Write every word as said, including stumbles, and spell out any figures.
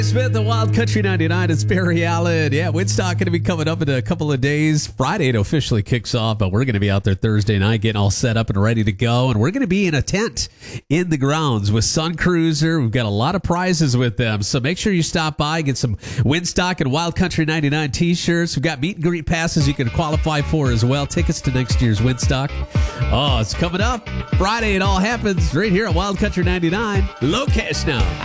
Smith, the Wild Country ninety-nine. It's Barry Allen. Yeah, Woodstock going to be coming up in a couple of days. Friday it officially kicks off, but we're going to be out there Thursday night getting all set up and ready to go. And we're going to be in a tent in the grounds with Sun Cruiser. We've got a lot of prizes with them, so make sure you stop by, get some Woodstock and Wild Country ninety-nine t-shirts. We've got meet and greet passes you can qualify for as well. Tickets to next year's Woodstock. Oh, it's coming up Friday. It all happens right here at Wild Country ninety-nine. Low cash now.